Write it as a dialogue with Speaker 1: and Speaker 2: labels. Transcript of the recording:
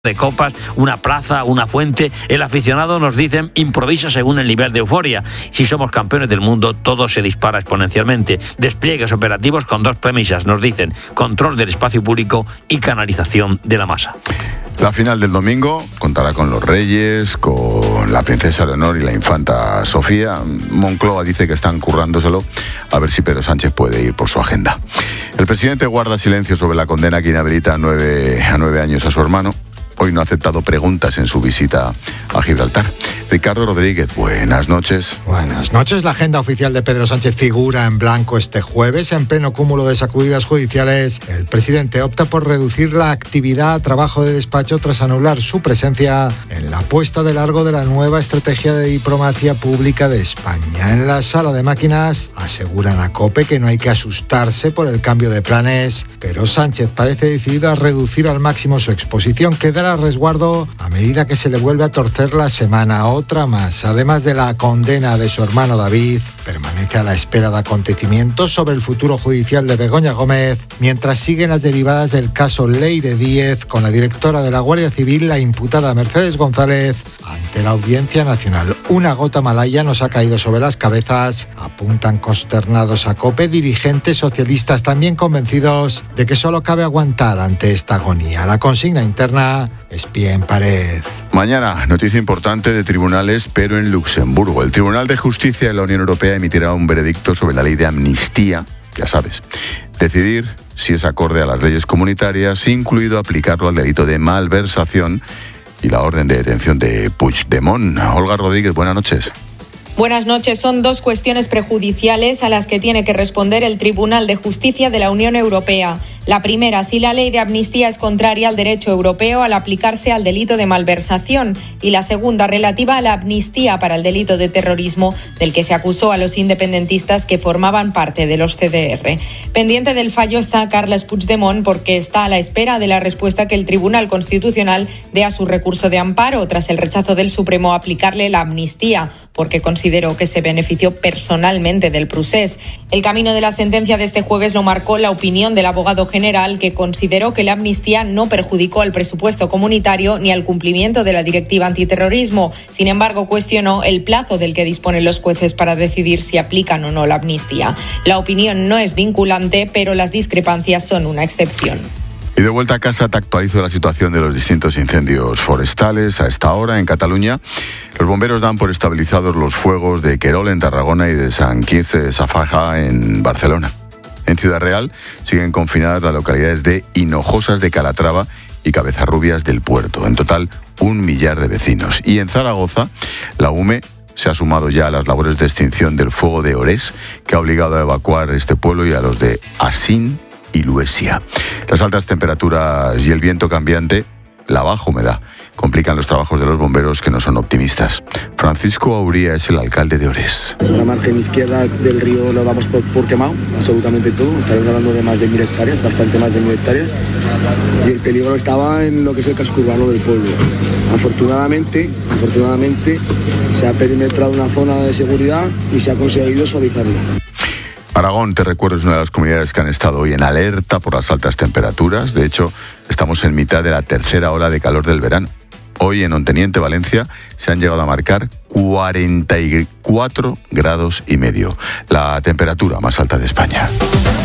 Speaker 1: de copas, una plaza, una fuente. El aficionado, nos dicen, improvisa según el nivel de euforia. Si somos campeones del mundo, todo se dispara exponencialmente. Despliegues operativos con dos premisas, nos dicen: control del espacio público y canalización de la masa.
Speaker 2: La final del domingo contará con los Reyes, con la princesa Leonor y la infanta Sofía. Moncloa dice que están currándoselo a ver si Pedro Sánchez puede ir por su agenda. El presidente guarda silencio sobre la condena que inhabilita a 9 años a su hermano. Hoy no ha aceptado preguntas en su visita a Gibraltar. Ricardo Rodríguez, buenas noches.
Speaker 3: Buenas noches. La agenda oficial de Pedro Sánchez figura en blanco este jueves. En pleno cúmulo de sacudidas judiciales, el presidente opta por reducir la actividad a trabajo de despacho tras anular su presencia en la puesta de largo de la nueva estrategia de diplomacia pública de España. En la sala de máquinas aseguran a COPE que no hay que asustarse por el cambio de planes, pero Sánchez parece decidido a reducir al máximo su exposición, que dará resguardo a medida que se le vuelve a torcer la semana. Otra más. Además de la condena de su hermano David, permanece a la espera de acontecimientos sobre el futuro judicial de Begoña Gómez, mientras siguen las derivadas del caso Leire Díez con la directora de la Guardia Civil, la imputada Mercedes González, ante la Audiencia Nacional. Una gota malaya nos ha caído sobre las cabezas, apuntan consternados a COPE dirigentes socialistas, también convencidos de que solo cabe aguantar ante esta agonía. La consigna interna es pie en pared.
Speaker 2: Mañana, noticia importante de tribunales, pero en Luxemburgo. El Tribunal de Justicia de la Unión Europea emitirá un veredicto sobre la ley de amnistía, ya sabes, decidir si es acorde a las leyes comunitarias, incluido aplicarlo al delito de malversación y la orden de detención de Puigdemont. Olga Rodríguez, buenas noches.
Speaker 4: Buenas noches. Son dos cuestiones prejudiciales a las que tiene que responder el Tribunal de Justicia de la Unión Europea. La primera, si la ley de amnistía es contraria al derecho europeo al aplicarse al delito de malversación, y la segunda, relativa a la amnistía para el delito de terrorismo del que se acusó a los independentistas que formaban parte de los CDR. Pendiente del fallo está Carles Puigdemont, porque está a la espera de la respuesta que el Tribunal Constitucional dé a su recurso de amparo tras el rechazo del Supremo a aplicarle la amnistía, porque consideró que se benefició personalmente del procés. El camino de la sentencia de este jueves lo marcó la opinión del abogado general, que consideró que la amnistía no perjudicó al presupuesto comunitario ni al cumplimiento de la directiva antiterrorismo. Sin embargo, cuestionó el plazo del que disponen los jueces para decidir si aplican o no la amnistía. La opinión no es vinculante, pero las discrepancias son una excepción.
Speaker 2: Y de vuelta a casa te actualizo la situación de los distintos incendios forestales. A esta hora, en Cataluña, los bomberos dan por estabilizados los fuegos de Querol en Tarragona y de Sant Quirze de Safaja en Barcelona. En Ciudad Real siguen confinadas las localidades de Hinojosas de Calatrava y Cabezarrubias del Puerto. En total, 1 millar de vecinos. Y en Zaragoza, la UME se ha sumado ya a las labores de extinción del fuego de Orés, que ha obligado a evacuar este pueblo y a los de Asín y Luesia. Las altas temperaturas y el viento cambiante, la baja humedad, complican los trabajos de los bomberos, que no son optimistas. Francisco Auría es el alcalde de Orés.
Speaker 5: La margen izquierda del río lo damos por quemado, absolutamente todo. Estamos hablando de más de 1.000 hectáreas, bastante más de 1.000 hectáreas. Y el peligro estaba en lo que es el casco urbano del pueblo. Afortunadamente, se ha perimetrado una zona de seguridad y se ha conseguido suavizarlo.
Speaker 2: Aragón, te recuerdo, es una de las comunidades que han estado hoy en alerta por las altas temperaturas. De hecho, estamos en mitad de la tercera ola de calor del verano. Hoy en Onteniente, Valencia, se han llegado a marcar 44,5 grados, la temperatura más alta de España.